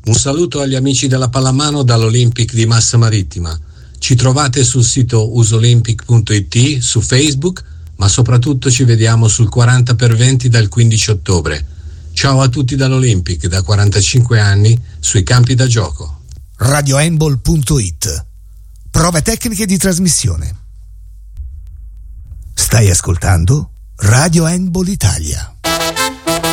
Un saluto agli amici della pallamano dall'Olympic di Massa Marittima. Ci trovate sul sito usolympic.it, su Facebook, ma soprattutto ci vediamo sul 40x20 dal 15 ottobre. Ciao a tutti dall'Olympic, da 45 anni, sui campi da gioco. RadioHandball.it. Prove tecniche di trasmissione. Stai ascoltando Radio Handball Italia.